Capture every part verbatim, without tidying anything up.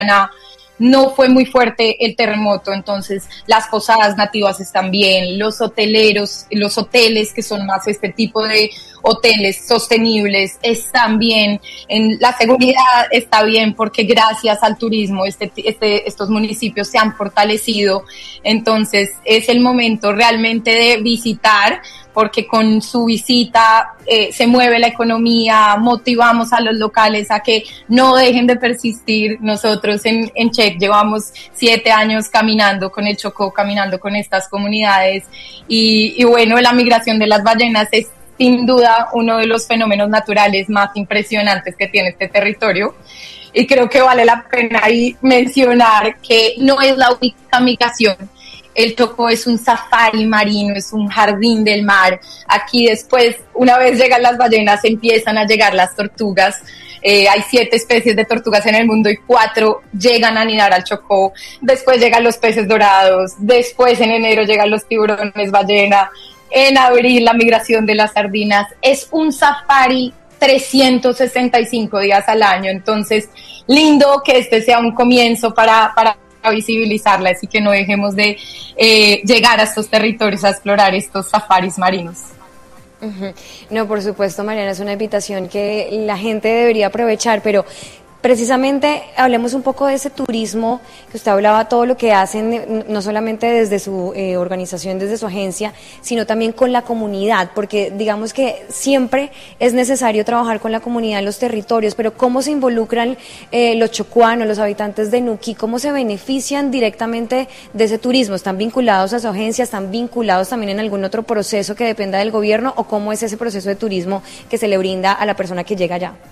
no fue muy fuerte el terremoto, entonces las posadas nativas están bien, los hoteleros, los hoteles que son más este tipo de hoteles sostenibles están bien, en la seguridad está bien porque gracias al turismo este, este, estos municipios se han fortalecido, entonces es el momento realmente de visitar, porque con su visita eh, se mueve la economía, motivamos a los locales a que no dejen de persistir. Nosotros en, en Check llevamos siete años caminando con el Chocó, caminando con estas comunidades y, y bueno, la migración de las ballenas es sin duda uno de los fenómenos naturales más impresionantes que tiene este territorio. Y creo que vale la pena ahí mencionar que no es la única migración. El Chocó es un safari marino, es un jardín del mar. Aquí después, una vez llegan las ballenas, empiezan a llegar las tortugas. Eh, hay siete especies de tortugas en el mundo y cuatro llegan a anidar al Chocó. Después llegan los peces dorados. Después en enero llegan los tiburones ballena. En abril la migración de las sardinas. Es un safari trescientos sesenta y cinco días al año. Entonces, lindo que este sea un comienzo para... para a visibilizarla, así que no dejemos de eh, llegar a estos territorios a explorar estos safaris marinos. Uh-huh. No, por supuesto, Mariana, es una invitación que la gente debería aprovechar, pero precisamente hablemos un poco de ese turismo que usted hablaba, todo lo que hacen, no solamente desde su eh, organización, desde su agencia, sino también con la comunidad, porque digamos que siempre es necesario trabajar con la comunidad en los territorios, pero ¿cómo se involucran eh, los chocuanos, los habitantes de Nuquí? ¿Cómo se benefician directamente de ese turismo? ¿Están vinculados a su agencia? ¿Están vinculados también en algún otro proceso que dependa del gobierno? ¿O cómo es ese proceso de turismo que se le brinda a la persona que llega allá?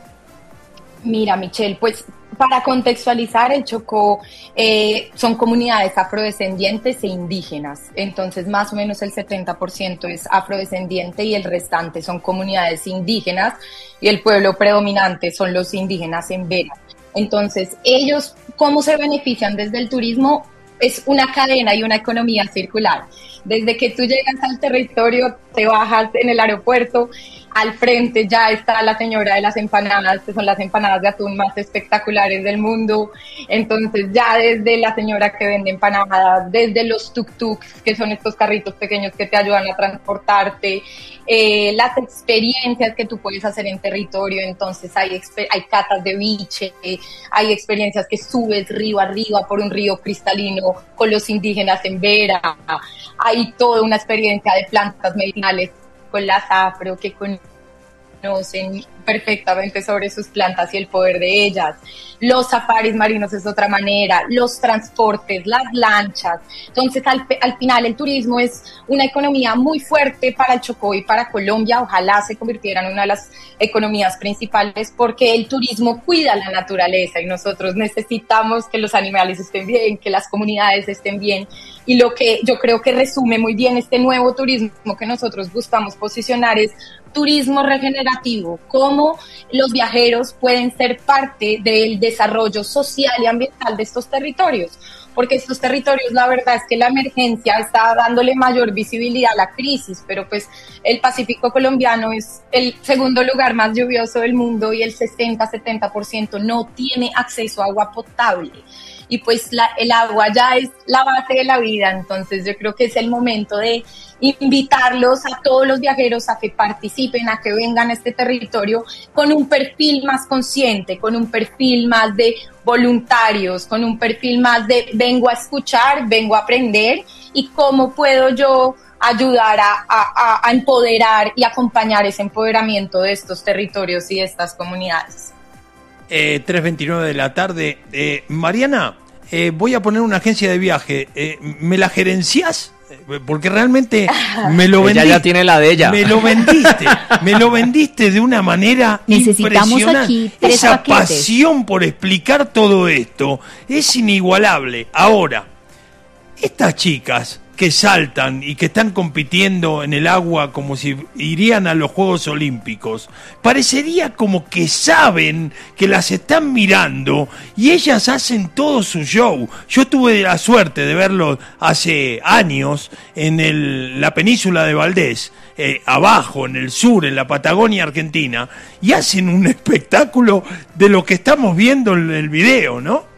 Mira, Michelle, pues para contextualizar, el Chocó eh, son comunidades afrodescendientes e indígenas, entonces más o menos el setenta por ciento es afrodescendiente y el restante son comunidades indígenas y el pueblo predominante son los indígenas en Vera. Entonces, ellos, ¿cómo se benefician desde el turismo? Es una cadena y una economía circular. Desde que tú llegas al territorio, te bajas en el aeropuerto, al frente ya está la señora de las empanadas, que son las empanadas de atún más espectaculares del mundo. Entonces ya desde la señora que vende empanadas, desde los tuk-tuks, que son estos carritos pequeños que te ayudan a transportarte, eh, las experiencias que tú puedes hacer en territorio. Entonces hay, hay catas de biche, eh, hay experiencias que subes río arriba por un río cristalino con los indígenas en Vera. Hay toda una experiencia de plantas medicinales con las afro que conocen perfectamente sobre sus plantas y el poder de ellas. Los safaris marinos es otra manera, los transportes, las lanchas. Entonces, al, al final, el turismo es una economía muy fuerte para el Chocó y para Colombia. Ojalá se convirtiera en una de las economías principales porque el turismo cuida la naturaleza y nosotros necesitamos que los animales estén bien, que las comunidades estén bien. Y lo que yo creo que resume muy bien este nuevo turismo que nosotros buscamos posicionar es turismo regenerativo, cómo los viajeros pueden ser parte del desarrollo social y ambiental de estos territorios, porque estos territorios, la verdad es que la emergencia está dándole mayor visibilidad a la crisis, pero pues el Pacífico colombiano es el segundo lugar más lluvioso del mundo y el sesenta a setenta por ciento no tiene acceso a agua potable. Y pues la, el agua ya es la base de la vida, entonces yo creo que es el momento de invitarlos a todos los viajeros a que participen, a que vengan a este territorio con un perfil más consciente, con un perfil más de voluntarios, con un perfil más de vengo a escuchar, vengo a aprender y cómo puedo yo ayudar a, a, a empoderar y acompañar ese empoderamiento de estos territorios y de estas comunidades. Eh, tres veintinueve de la tarde. Eh, Mariana, eh, voy a poner una agencia de viaje. Eh, ¿Me la gerenciás? Porque realmente me lo vendiste. Ella ya tiene la de ella. Me lo vendiste. Me lo vendiste de una manera Necesitamos impresionante. aquí tres Esa paquetes. pasión por explicar todo esto es inigualable. Ahora, estas chicas que saltan y que están compitiendo en el agua como si irían a los Juegos Olímpicos, parecería como que saben que las están mirando y ellas hacen todo su show. Yo tuve la suerte de verlo hace años en el, la península de Valdés, eh, abajo, en el sur, en la Patagonia Argentina, y hacen un espectáculo de lo que estamos viendo en el video, ¿no?